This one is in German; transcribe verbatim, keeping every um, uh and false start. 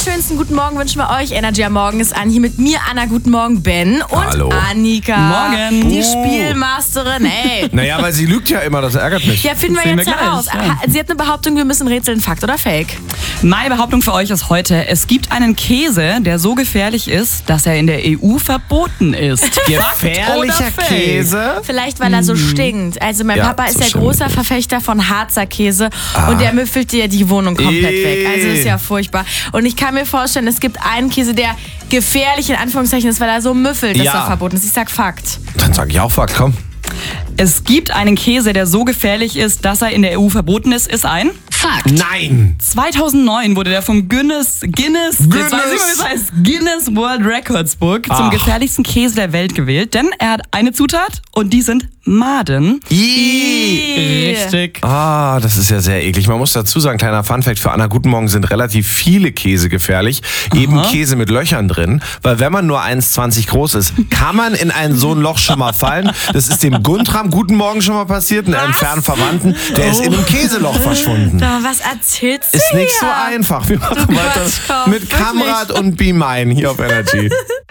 wunderschönsten guten Morgen wünschen wir euch. Energy am Morgen ist an. Hier mit mir, Anna. Guten Morgen, Ben. Und Hallo. Annika. Morgen. Die Oh. Spielmasterin. Ey. Naja, weil sie lügt ja immer, das ärgert mich. Ja, finden wir Sehen jetzt wir gleich, heraus. ja. Sie hat eine Behauptung, wir müssen rätseln. Fakt oder Fake? Meine Behauptung für euch ist heute, es gibt einen Käse, der so gefährlich ist, dass er in der E U verboten ist. Gefährlicher Fake? Käse? Vielleicht, weil er so stinkt. Also mein Ja, Papa ist so ja stimmt. großer Verfechter von Harzer Käse und der müffelt dir die Wohnung komplett Ih. weg. Also ist ja furchtbar. Und ich kann mir vorstellen, es gibt einen Käse, der gefährlich in Anführungszeichen ist, weil er so müffelt, dass Ja. er verboten ist. Ich sag Fakt. Dann sag ich auch Fakt, komm. Es gibt einen Käse, der so gefährlich ist, dass er in der E U verboten ist, ist ein Fakt. Nein! zweitausendneun wurde der vom Guinness, Guinness, jetzt Guinness. weiß ich, wie das heißt, Guinness World Records Book zum Ach. gefährlichsten Käse der Welt gewählt, denn er hat eine Zutat und die sind Maden. Ih. Richtig. Ah, das ist ja sehr eklig. Man muss dazu sagen, kleiner Funfact für Anna, guten Morgen, sind relativ viele Käse gefährlich. Eben Käse mit Löchern drin. Weil wenn man nur eins zwanzig groß ist, kann man in ein so ein Loch schon mal fallen. Das ist dem Guntram guten Morgen schon mal passiert, einem entfernten Verwandten. Der ist in einem Käseloch verschwunden. Da, was erzählst du Ist nicht so hier? einfach. Wir machen Du weiter Quatschkopf, mit Kamrat und Be Mine hier auf Energy.